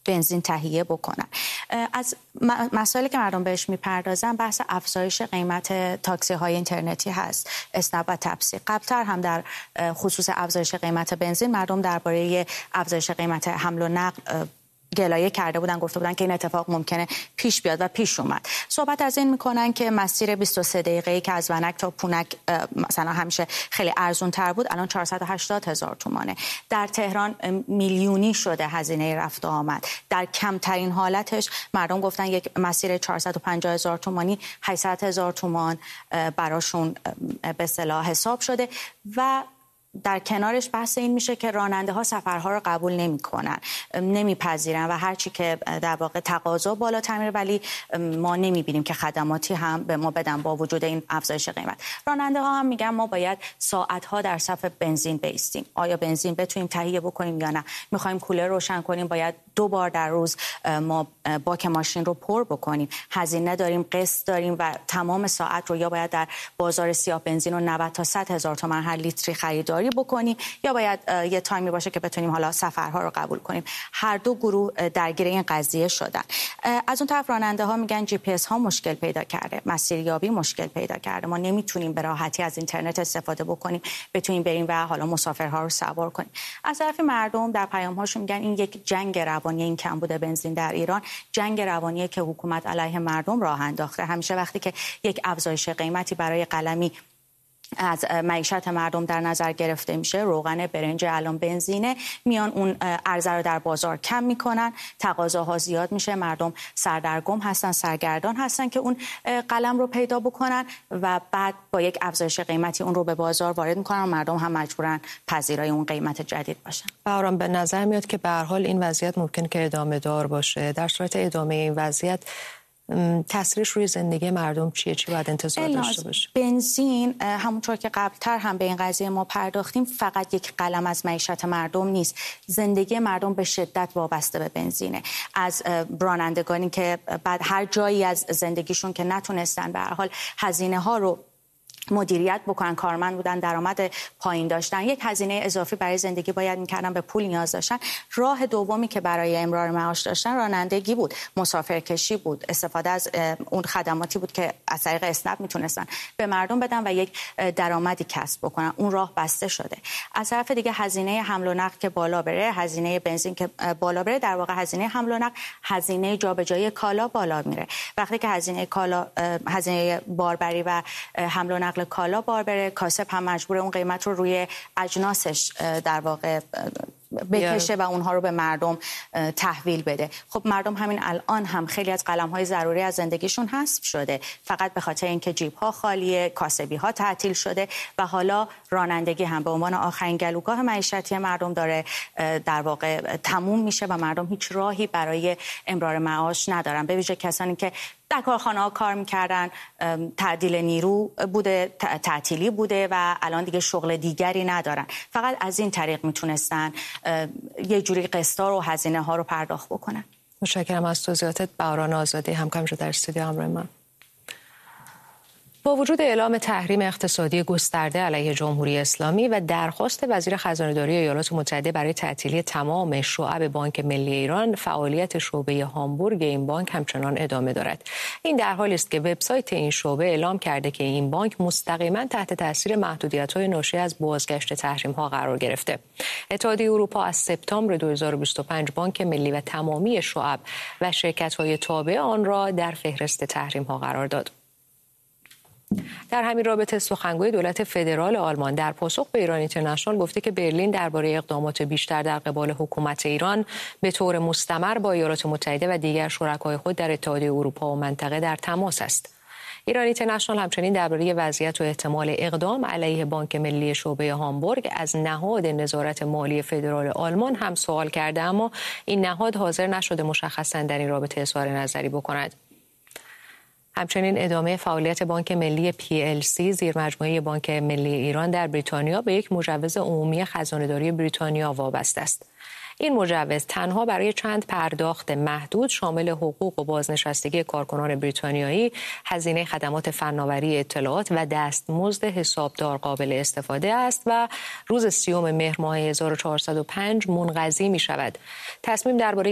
بنزین تهیه بکنن. از مسائلی که مردم بهش میپردازن بحث افزایش قیمت تاکسی های اینترنتی هست، اسنپ و تپسی. قبلتر هم در خصوص افزایش قیمت بنزین مردم درباره افزایش قیمت حمل و نقل گلایه کرده بودن، گفته بودن که این اتفاق ممکنه پیش بیاد و پیش اومد. صحبت از این میکنن که مسیر 23 دقیقه‌ای که از ونک تا پونک مثلا همیشه خیلی ارزون تر بود، الان 480,000 تومانه. در تهران میلیونی شده هزینه رفت و آمد. در کمترین حالتش مردم گفتن یک مسیر 450,000 تومانی 800,000 تومان براشون به اصطلاح حساب شده. و در کنارش بحث این میشه که راننده ها سفرها رو قبول نمیکنن، نمیپذیرن و هرچی که در واقع تقاضا بالاتر میره ولی ما نمیبینیم که خدماتی هم به ما بدن با وجود این افزایش قیمت. راننده ها هم میگن ما باید ساعت ها در صف بنزین بایستیم. آیا بنزین بتونیم تهیه بکنیم یا نه؟ میخوایم کولر روشن کنیم، باید 2 بار در روز ما باک ماشین رو پر بکنیم. هزینه داریم، قسط داریم و تمام ساعت رو یا باید در بازار سیاه بنزین رو 90 تا 100,000 تومان هر لیتری خریداری بکنیم یا باید یه تایمی باشه که بتونیم حالا سفرها رو قبول کنیم. هر دو گروه درگیر این قضیه شدن. از اون طرف راننده ها میگن جی پی اس ها مشکل پیدا کرده، مسیریابی مشکل پیدا کرده، ما نمیتونیم به راحتی از اینترنت استفاده بکنیم، بتونیم بریم و حالا مسافرها رو سوار کنیم. از طرف مردم در پیام هاشون میگن این یک جنگ روانی، این کمبود بنزین در ایران جنگ روانیه که حکومت علیه مردم راه انداخته. همیشه وقتی که یک افزایش قیمتی برای قلمی از معیشت مردم در نظر گرفته میشه، روغن، برنج، الان بنزینه، میان اون عرضه رو در بازار کم میکنن، تقاضاها زیاد میشه، مردم سردرگم هستن، سرگردان هستن که اون قلم رو پیدا بکنن و بعد با یک افزایش قیمتی اون رو به بازار وارد میکنن و مردم هم مجبورن پذیرای اون قیمت جدید باشن. بهاران، به نظر میاد که به هر حال این وضعیت ممکن که ادامه دار باشه. در صورت ادامه این وضعیت تاثیرش روی زندگی مردم چیه؟ چی باید انتظار داشته باشه؟ بنزین همونطور که قبلتر هم به این قضیه ما پرداختیم فقط یک قلم از معیشت مردم نیست. زندگی مردم به شدت وابسته به بنزینه. از رانندگانی که بعد هر جایی از زندگیشون که نتونستن به هر حال هزینه ها رو مدیریت بکنن، کارمند بودن، درآمد پایین داشتن، یک هزینه اضافی برای زندگی باید میکردن، به پول نیاز داشتن. راه دومی که برای امرار معاش داشتن رانندگی بود، مسافرکشی بود، استفاده از اون خدماتی بود که از طریق اسنپ میتونستن به مردم بدن و یک درآمدی کسب بکنن. اون راه بسته شده. از طرف دیگه هزینه حمل و نقل که بالا بره، هزینه بنزین که بالا بره، در واقع هزینه حمل و نقل، هزینه جابجایی کالا بالا میره. وقتی که هزینه باربری و حمل و نقل کالا بار بره، کاسب هم مجبور اون قیمت رو روی اجناسش در واقع بکشه و اونها رو به مردم تحویل بده. خب مردم همین الان هم خیلی از قلم‌های ضروری از زندگیشون حذف شده، فقط به خاطر اینکه جیب‌ها خالیه، کاسبی‌ها تعطیل شده و حالا رانندگی هم به عنوان آخرین گلوگاه معیشتی مردم داره در واقع تموم میشه و مردم هیچ راهی برای امرار معاش ندارن. به ویژه کسانی که در کارخانه‌ها کار می‌کردن، تعدیل نیرو بوده، تعطیلی بوده و الان دیگه شغل دیگری ندارن. فقط از این طریق میتونستن یه جوری قسطا و هزینه ها رو پرداخت بکنن. متشکرم از توضیحاتت. بهاران آزادی، همکارم در استودیو همراه من. با وجود اعلام تحریم اقتصادی گسترده علیه جمهوری اسلامی و درخواست وزیر خزانه‌داری ایالات متحده برای تعطیلی تمام شعب بانک ملی ایران، فعالیت شعبه هامبورگ این بانک همچنان ادامه دارد. این در حالی است که وبسایت این شعبه اعلام کرده که این بانک مستقیما تحت تاثیر محدودیت‌های ناشی از بازگشت تحریم‌ها قرار گرفته. اتحادیه اروپا از سپتامبر 2025 بانک ملی و تمامی شعب و شرکت‌های تابع آن را در فهرست تحریم‌ها قرار داد. در همین رابطه سخنگوی دولت فدرال آلمان در پاسخ به ایران اینترنشنال گفته که برلین درباره اقدامات بیشتر در قبال حکومت ایران به طور مستمر با ایالات متحده و دیگر شرکای خود در اتحادیه اروپا و منطقه در تماس است. ایران اینترنشنال همچنین درباره وضعیت و احتمال اقدام علیه بانک ملی شعبه هامبورگ از نهاد نظارت مالی فدرال آلمان هم سوال کرده، اما این نهاد حاضر نشده مشخصاً در این رابطه اظهار نظری بکند. همچنین ادامه فعالیت بانک ملی PLC زیرمجموعه بانک ملی ایران در بریتانیا به یک مجوز عمومی خزانه‌داری بریتانیا وابسته است. این مجوز تنها برای چند پرداخت محدود شامل حقوق و بازنشستگی کارکنان بریتانیایی، هزینه خدمات فناوری اطلاعات و دستمزد حسابدار قابل استفاده است و روز 30 مهر ماه 1405 منقضی می شود. تصمیم درباره